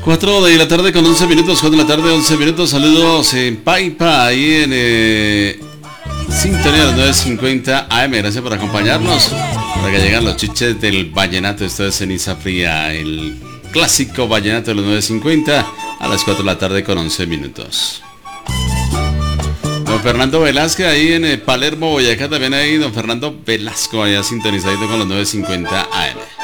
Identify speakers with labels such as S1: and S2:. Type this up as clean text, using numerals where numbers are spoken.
S1: 4 de la tarde con 11 minutos, 4 de la tarde, 11 minutos. Saludos en Paipa, ahí en Sintonía de los 950 AM. Gracias por acompañarnos. Para que llegan los chiches del vallenato. Esto es Ceniza Fría, el clásico vallenato de los 950 a las 4 de la tarde con 11 minutos. Don Fernando Velázquez ahí en Palermo, Boyacá, también ahí don Fernando Velasco allá sintonizadito con los 950 AM.